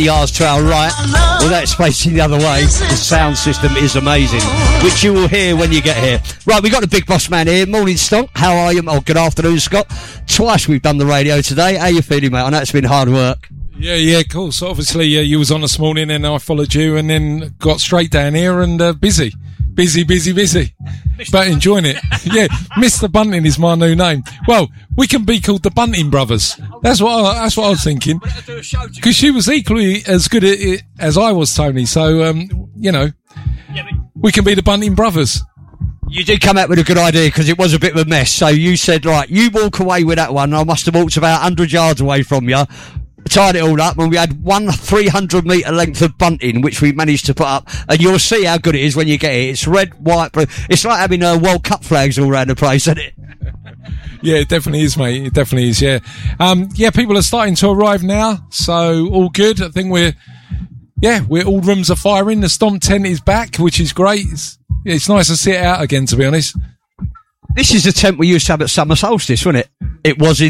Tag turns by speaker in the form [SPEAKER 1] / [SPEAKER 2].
[SPEAKER 1] yards to our right. Well, that's facing the other way. The sound system is amazing, which you will hear when you get here. Right, we got the big boss man here. Morning, Stonk. How are you? Oh, good afternoon, Scott. Twice we've done the radio today. How you feeling, mate? I know it's been hard work.
[SPEAKER 2] Yeah, cool. So obviously you was on this morning and I followed you and then got straight down here and busy. But enjoying it. Yeah, Mr. Bunting is my new name. Well, we can be called the Bunting Brothers. That's what I was thinking. Because she was equally as good at it as I was, Tony. So, we can be the Bunting Brothers.
[SPEAKER 1] You did come out with a good idea because it was a bit of a mess. So you said, right, you walk away with that one. I must have walked about 100 yards away from you. Tied it all up, and we had 300 metre length of bunting, which we managed to put up, and you'll see how good it is when you get it. It's red, white, blue. It's like having World Cup flags all around the place, isn't it?
[SPEAKER 2] Yeah, it definitely is, mate. It definitely is, yeah. People are starting to arrive now, so all good. I think we're all rooms are firing. The Stomp tent is back, which is great. It's nice to see it out again, to be honest.
[SPEAKER 1] This is the tent we used to have at summer solstice, wasn't it? It was in